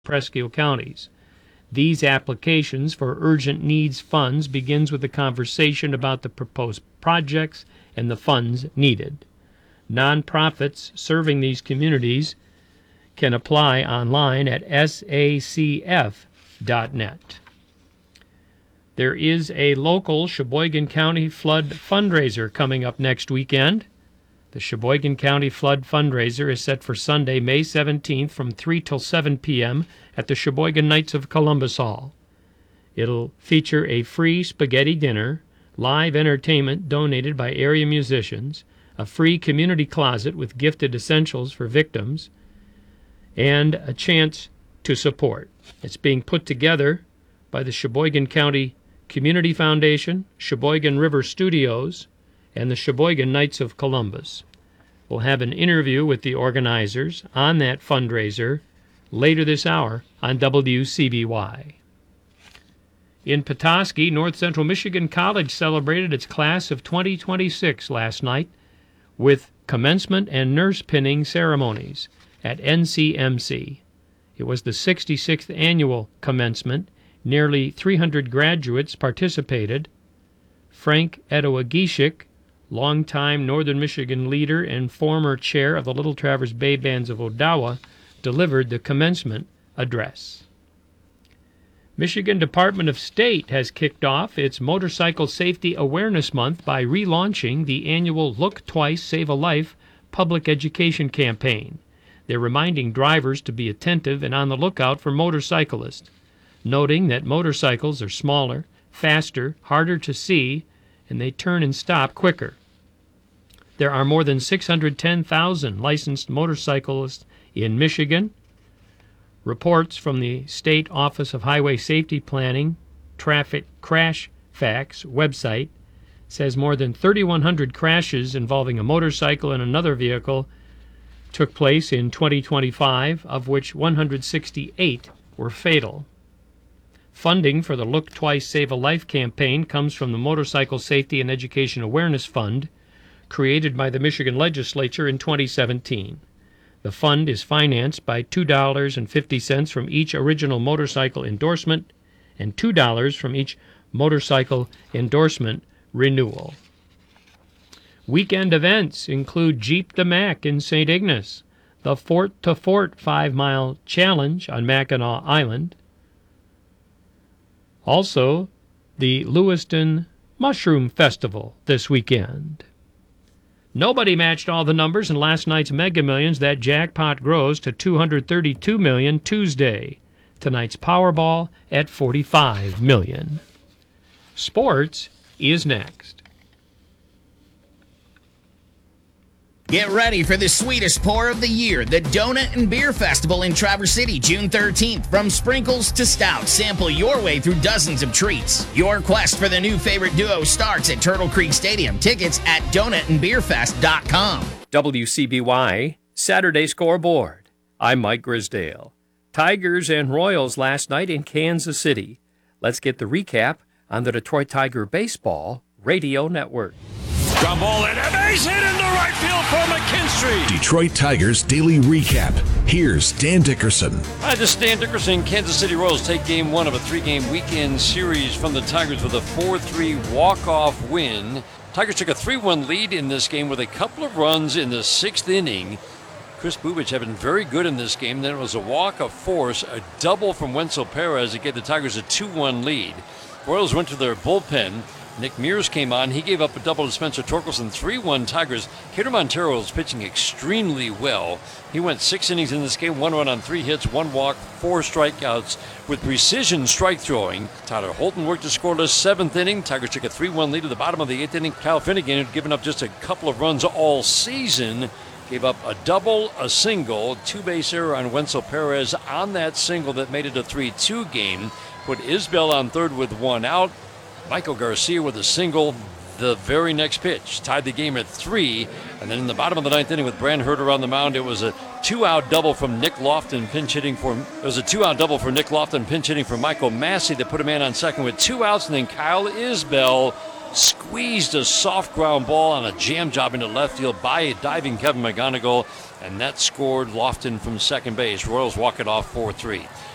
Presque Isle counties. These applications for urgent needs funds begins with a conversation about the proposed projects and the funds needed. Nonprofits serving these communities can apply online at sacf.net. There is a local Sheboygan County flood fundraiser coming up next weekend. The Sheboygan County Flood Fundraiser is set for Sunday, May 17th from 3 till 7 p.m. at the Sheboygan Knights of Columbus Hall. It'll feature a free spaghetti dinner, live entertainment donated by area musicians, a free community closet with gifted essentials for victims, and a chance to support. It's being put together by the Sheboygan County Community Foundation, Sheboygan River Studios, and the Sheboygan Knights of Columbus. We'll have an interview with the organizers on that fundraiser later this hour on WCBY. In Petoskey, North Central Michigan College celebrated its class of 2026 last night with commencement and nurse pinning ceremonies at NCMC. It was the 66th annual commencement. Nearly 300 graduates participated. Frank Edowagishik, longtime Northern Michigan leader and former chair of the Little Traverse Bay Bands of Odawa, delivered the commencement address. Michigan Department of State has kicked off its Motorcycle Safety Awareness Month by relaunching the annual Look Twice, Save a Life public education campaign. They're reminding drivers to be attentive and on the lookout for motorcyclists, noting that motorcycles are smaller, faster, harder to see, and they turn and stop quicker. There are more than 610,000 licensed motorcyclists in Michigan. Reports from the State Office of Highway Safety Planning Traffic Crash Facts website says more than 3,100 crashes involving a motorcycle and another vehicle took place in 2025, of which 168 were fatal. Funding for the Look Twice, Save a Life campaign comes from the Motorcycle Safety and Education Awareness Fund, created by the Michigan Legislature in 2017. The fund is financed by $2.50 from each original motorcycle endorsement and $2 from each motorcycle endorsement renewal. Weekend events include Jeep the Mac in St. Ignace, the Fort to Fort 5-mile challenge on Mackinac Island, also the Lewiston Mushroom Festival this weekend. Nobody matched all the numbers in last night's Mega Millions. That jackpot grows to $232 million Tuesday. Tonight's Powerball at $45 million. Sports is next. Get ready for the sweetest pour of the year, the Donut and Beer Festival in Traverse City, June 13th. From sprinkles to stout, sample your way through dozens of treats. Your quest for the new favorite duo starts at Turtle Creek Stadium. Tickets at donutandbeerfest.com. WCBY Saturday Scoreboard. I'm Mike Grisdale. Tigers and Royals last night in Kansas City. Let's get the recap on the Detroit Tiger Baseball Radio Network. Ground ball and a base hit into right field for McKinstry. Detroit Tigers Daily Recap. Here's Dan Dickerson. Hi, this is Dan Dickerson. Kansas City Royals take game one of a 3-game weekend series from the Tigers with a 4-3 walk-off win. Tigers took a 3-1 lead in this game with a couple of runs in the 6th inning. Chris Bubich had been very good in this game. Then it was a walk of force, a double from Wenzel Perez that gave the Tigers a 2-1 lead. Royals went to their bullpen. Nick Mears came on. He gave up a double to Spencer Torkelson. 3-1 Tigers. Kader Montero was pitching extremely well. He went 6 innings in this game, 1 run on 3 hits, 1 walk, 4 strikeouts with precision strike throwing. Tyler Holton worked a scoreless 7th inning. Tigers took a 3-1 lead at the bottom of the 8th inning. Kyle Finnegan, who'd given up just a couple of runs all season, gave up a double, a single, 2-base error on Wenzel Perez on that single that made it a 3-2 game. Put Isbell on third with 1 out. Michael Garcia with a single the very next pitch. Tied the game at 3. And then in the bottom of the 9th inning with Brand Herter on the mound, it was a 2-out double from Nick Lofton pinch hitting for Michael Massey that put a man on second with 2 outs. And then Kyle Isbell squeezed a soft ground ball on a jam job into left field by a diving Kevin McGonigal. And that scored Lofton from second base. Royals walk it off 4-3.